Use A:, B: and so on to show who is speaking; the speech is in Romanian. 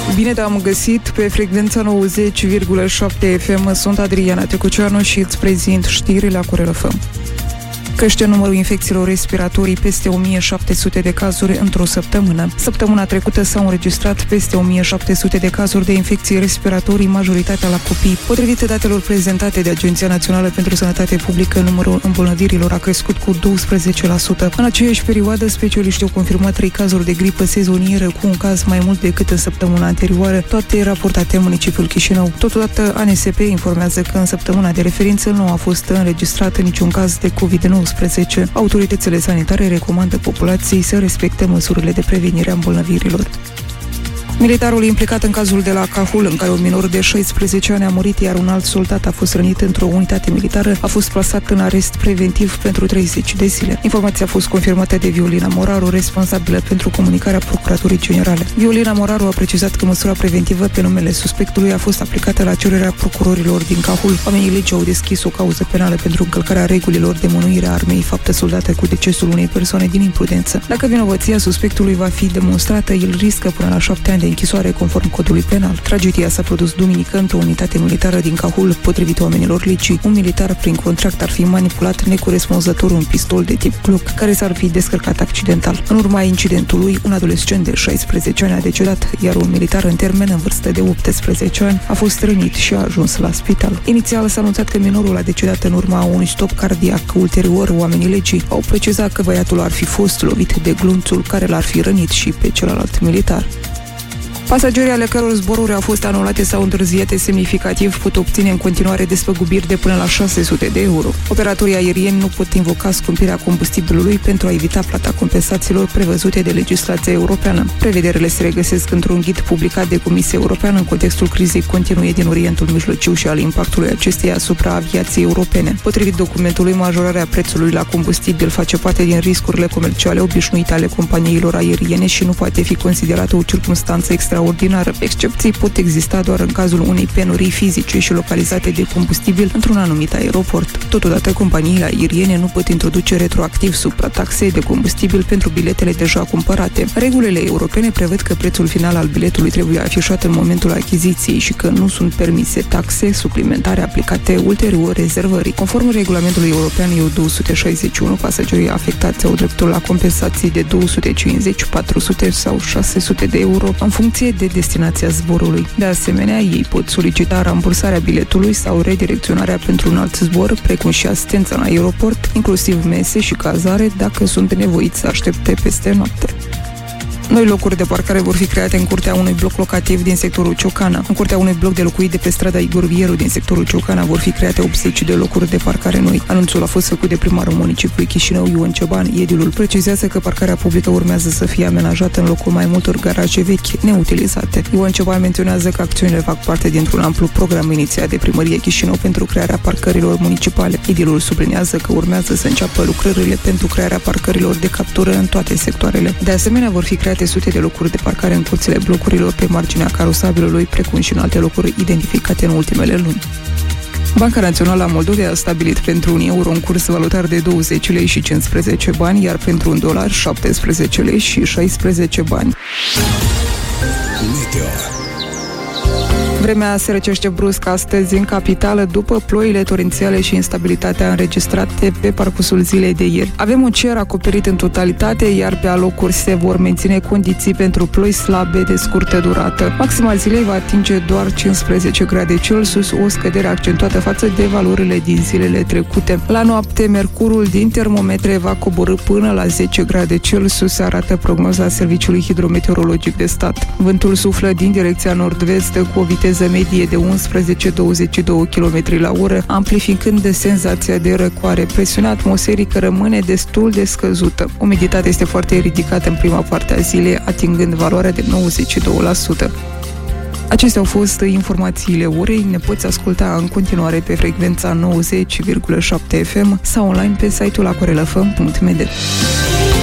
A: Bine te-am găsit pe frecvența 90,7 FM. Sunt Adriana Tecuceanu și îți prezint știrile Acurel FM. Crește numărul infecțiilor respiratorii, peste 1700 de cazuri într-o săptămână. Săptămâna trecută s-au înregistrat peste 1700 de cazuri de infecții respiratorii, majoritatea la copii. Potrivit datelor prezentate de Agenția Națională pentru Sănătate Publică, numărul îmbolnăvirilor a crescut cu 12%. În aceeași perioadă, specialiștii au confirmat 3 cazuri de gripă sezonieră, cu un caz mai mult decât în săptămâna anterioară, toate raportate în municipiul Chișinău. Totodată, ANSP informează că în săptămâna de referință nu a fost înregistrat niciun caz de COVID-19. Autoritățile sanitare recomandă populației să respecte măsurile de prevenire a îmbolnăvirilor. Militarul implicat în cazul de la Cahul, în care un minor de 16 ani a murit, iar un alt soldat a fost rănit într-o unitate militară, a fost plasat în arest preventiv pentru 30 de zile. Informația a fost confirmată de Violina Moraru, responsabilă pentru comunicarea Procuraturii Generale. Violina Moraru a precizat că măsura preventivă pe numele suspectului a fost aplicată la cererea procurorilor din Cahul. Oamenii legii au deschis o cauză penală pentru încălcarea regulilor de mânuire a armei, faptă soldată cu decesul unei persoane din imprudență. Dacă vinovăția suspectului va fi demonstrată, el riscă până la 7 ani de închisoare conform codului penal. Tragedia s-a produs duminică într-o unitate militară din Cahul. Potrivit oamenilor legii, un militar prin contract ar fi manipulat necorespunzător un pistol de tip Glock, care s-ar fi descărcat accidental. În urma incidentului, un adolescent de 16 ani a decedat, iar un militar în termen în vârstă de 18 ani a fost rănit și a ajuns la spital. Inițial s-a anunțat că minorul a decedat în urma unui stop cardiac. Ulterior, oamenii legii au precizat că băiatul ar fi fost lovit de glonțul care l-ar fi rănit și pe celălalt militar. Pasagerii ale căror zboruri au fost anulate sau întârziate semnificativ pot obține în continuare despăgubiri de până la 600 de euro. Operatorii aerieni nu pot invoca scumpirea combustibilului pentru a evita plata compensațiilor prevăzute de legislația europeană. Prevederile se regăsesc într-un ghid publicat de Comisia Europeană în contextul crizei continue din Orientul Mijlociu și al impactului acesteia asupra aviației europene. Potrivit documentului, majorarea prețului la combustibil face parte din riscurile comerciale obișnuite ale companiilor aeriene și nu poate fi considerată o circumstanță extraordinară. Excepții pot exista doar în cazul unei penurii fizice și localizate de combustibil într-un anumit aeroport. Totodată, companiile aeriene nu pot introduce retroactiv suprataxe de combustibil pentru biletele deja cumpărate. Regulile europene prevăd că prețul final al biletului trebuie afișat în momentul achiziției și că nu sunt permise taxe suplimentare aplicate ulterior rezervării. Conform regulamentului european EU 261, pasagerii afectați au dreptul la compensații de 250, 400 sau 600 de euro în funcție de destinația zborului. De asemenea, ei pot solicita rambursarea biletului sau redirecționarea pentru un alt zbor, precum și asistența în aeroport, inclusiv mese și cazare, dacă sunt nevoiți să aștepte peste noapte. Noi locuri de parcare vor fi create în curtea unui bloc locativ din sectorul Ciocana. În curtea unui bloc de locuit de pe strada Igor Vieru din sectorul Ciocana vor fi create 80 de locuri de parcare noi. Anunțul a fost făcut de primarul municipiului Chișinău, Ion Cioban. Edilul precizează că parcarea publică urmează să fie amenajată în locul mai multor garaje vechi, neutilizate. Ion Cioban menționează că acțiunile fac parte dintr-un amplu program inițiat de Primăria Chișinău pentru crearea parcărilor municipale. Edilul subliniază că urmează să înceapă lucrările pentru crearea parcărilor de captură în toate sectoarele. De asemenea, vor fi create sute de locuri de parcare în curțile blocurilor pe marginea carosabilului, precum și în alte locuri identificate în ultimele luni. Banca Națională a Moldovei a stabilit pentru un euro un curs valutar de 20 lei și 15 bani, iar pentru un dolar 17 lei și 16 bani. Meteo. Vremea se răcește brusc astăzi în capitală după ploile torențiale și instabilitatea înregistrate pe parcursul zilei de ieri. Avem un cer acoperit în totalitate, iar pe alocuri se vor menține condiții pentru ploi slabe de scurtă durată. Maxima zilei va atinge doar 15 grade Celsius, o scădere accentuată față de valorile din zilele trecute. La noapte, mercurul din termometre va coborî până la 10 grade Celsius, arată prognoza Serviciului Hidrometeorologic de Stat. Vântul suflă din direcția nord-vest cu o viteză medie de 11-22 km la oră, amplificând senzația de răcoare. Presiunea atmosferică rămâne destul de scăzută. Umiditatea este foarte ridicată în prima parte a zilei, atingând valoarea de 92%. Acestea au fost informațiile orei. Ne poți asculta în continuare pe frecvența 90,7 FM sau online pe site-ul acurelfm.md.